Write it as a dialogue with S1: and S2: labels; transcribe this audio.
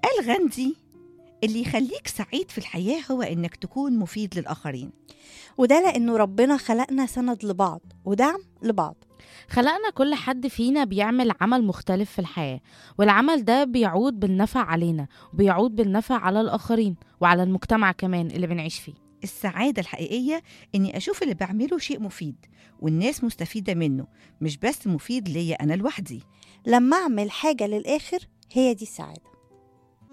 S1: قال غاندي اللي يخليك سعيد في الحياة هو إنك تكون مفيد للآخرين.
S2: وده لأنه ربنا خلقنا سند لبعض ودعم لبعض.
S3: خلقنا كل حد فينا بيعمل عمل مختلف في الحياة، والعمل ده بيعود بالنفع علينا وبيعود بالنفع على الآخرين وعلى المجتمع كمان اللي بنعيش فيه.
S1: السعادة الحقيقية إني أشوف اللي بعمله شيء مفيد والناس مستفيدة منه، مش بس مفيد ليا أنا لوحدي.
S2: لما أعمل حاجة للآخر هي دي السعادة.